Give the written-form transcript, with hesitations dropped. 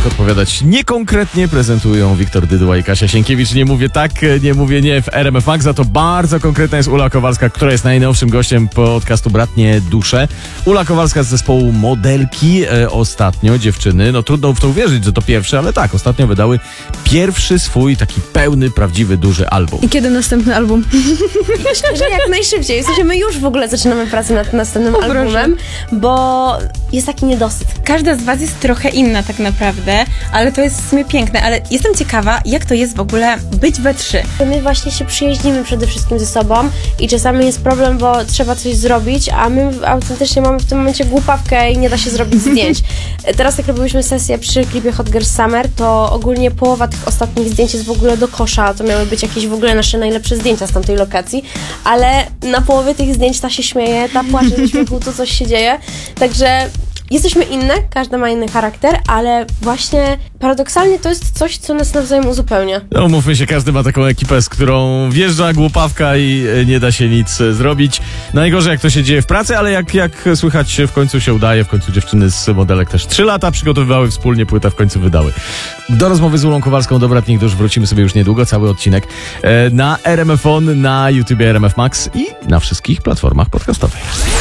tak odpowiadać niekonkretnie prezentują Wiktor Dyduła i Kasia Sienkiewicz. Nie mówię tak, nie mówię nie w RMF Max, za to bardzo konkretna jest Ula Kowalska, która jest najnowszym gościem podcastu Bratnie Dusze. Ula Kowalska z zespołu Modelki. Ostatnio dziewczyny, no trudno w to uwierzyć, że to pierwsze, ale tak, ostatnio wydały pierwszy swój taki pełny, prawdziwy, duży album. I kiedy następny album? Myślę, że jak najszybciej. W sensie my już w ogóle zaczynamy pracę nad następnym albumem, bo jest taki niedosyt. Każda z was jest trochę inna tak naprawdę, ale to jest w sumie piękne. Ale jestem ciekawa, jak to jest w ogóle być we trzy. My właśnie się przyjaźnimy przede wszystkim ze sobą i czasami jest problem, bo trzeba coś zrobić, a my autentycznie mamy w tym momencie głupawkę i nie da się zrobić zdjęć. Teraz jak robiliśmy sesję przy klipie Hot Girl Summer, to ogólnie połowa tych ostatnich zdjęć jest w ogóle do kosza. To miały być jakieś w ogóle nasze najlepsze zdjęcia z tamtej lokacji, ale na połowie tych zdjęć ta się śmieje, ta płacze ze śmiechu, to coś się dzieje. Także jesteśmy inne, każda ma inny charakter, ale właśnie paradoksalnie to jest coś, co nas nawzajem uzupełnia. No mówmy się, każdy ma taką ekipę, z którą wjeżdża głupawka i nie da się nic zrobić. Najgorzej jak to się dzieje w pracy, ale jak słychać w końcu się udaje, w końcu dziewczyny z Modelek też 3 lata przygotowywały wspólnie, płytę w końcu wydały. Do rozmowy z Ulą Kowalską do Bratnich Dusz wrócimy sobie już niedługo, cały odcinek na RMF On, na YouTubie RMF Max i na wszystkich platformach podcastowych.